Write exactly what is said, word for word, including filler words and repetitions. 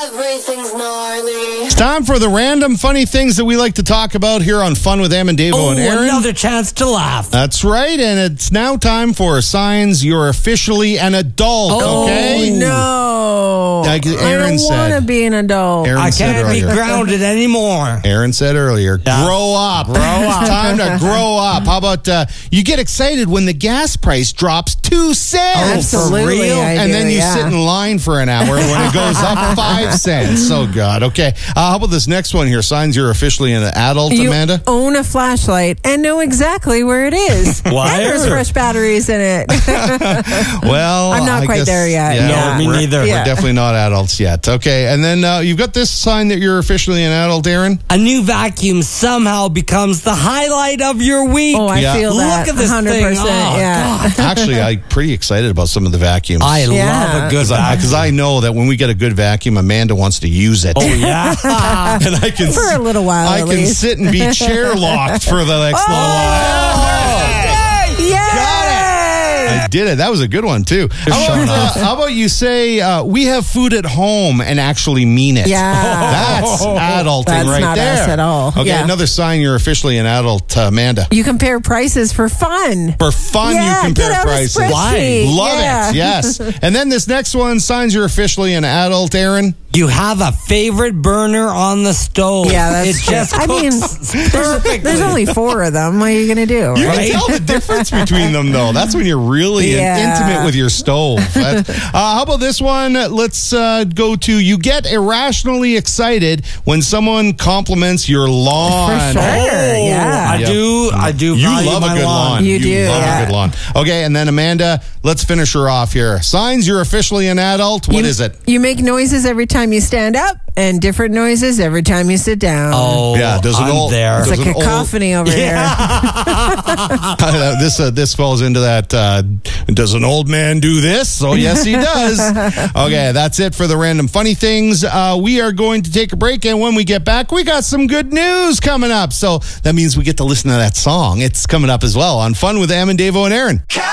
Everything's gnarly. It's time for the random funny things that we like to talk about here on Fun with Em and Davo Oh, and Aaron. another chance to laugh. That's right, and it's now time for signs you're officially an adult, Oh, okay? No. Like Aaron I don't said. want to be an adult. Aaron I said can't be earlier. grounded anymore. Aaron said earlier, Yeah. grow up. Grow up. It's time to grow up. How about uh, you get excited when the gas price drops two cents? Oh, Absolutely, for real? I and do, then you yeah. sit in line for an hour when it goes up five cents. Oh, God. Okay. Uh, how about this next one here? Signs you're officially an adult, You Amanda? own a flashlight and know exactly where it is. Why? And there's fresh batteries in it. Well, I'm not I quite guess- there yet. Yeah, No, me we're- neither. We're Yeah. definitely not adults yet. Okay. And then uh, you've got this sign that you're officially an adult, Aaron? A new vacuum somehow becomes the highlight of your week. Oh, I Yeah. feel Look that. at this one hundred percent. thing. Oh, yeah. Actually, I'm pretty excited about some of the vacuums. I Yeah. love a good Because I, vacuum. 'cause I know that when we get a good vacuum, Amanda wants to use it. Oh, yeah. And I can For a little while, I at can least. sit and be chair locked for the next little while. I did it. That was a good one too. How showing about, uh, how about you say uh, we have food at home and actually mean it? Yeah. That's adulting That's right not there. us at all. Okay, Yeah. another sign you're officially an adult, uh, Amanda. You compare prices for fun. For fun, yeah, you compare get out prices. A spreadsheet. Love yeah. it. Yes. And then this next one, signs you're officially an adult, Aaron. You have a favorite burner on the stove. Yeah, that's it true. just I mean, cooks there's, perfectly. there's only four of them. What are you going to do? You Right? can tell the difference between them, though. That's when you're really Yeah. intimate with your stove. That's- uh, how about this one? Let's uh, go to you get irrationally excited when someone compliments your lawn. For sure. Oh, Yeah. I Yep. do. I do. You value love a my good lawn. You do, love yeah. a good lawn. Okay, and then Amanda, let's finish her off here. Signs you're officially an adult. What you, is it? You make noises every time you stand up and different noises every time you sit down. Oh, Yeah, does an I'm old- there. it's does a an old- cacophony over here. Uh, this uh, this falls into that. Uh, does an old man do this? Oh, yes, he does. Okay, that's it for the random funny things. Uh, we are going to take a break, and when we get back, we got some good news coming up. So that means we get to listen to that song. It's coming up as well on Fun with Em and Davo and Aaron.